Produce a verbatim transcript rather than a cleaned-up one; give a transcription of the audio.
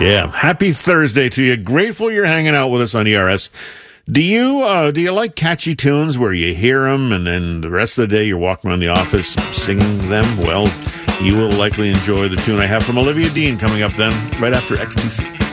Yeah, happy Thursday to you. Grateful you're hanging out with us on E R S. Do you uh, do you like catchy tunes where you hear them and then the rest of the day you're walking around the office singing them? Well, you will likely enjoy the tune I have from Olivia Dean coming up then, right after X T C.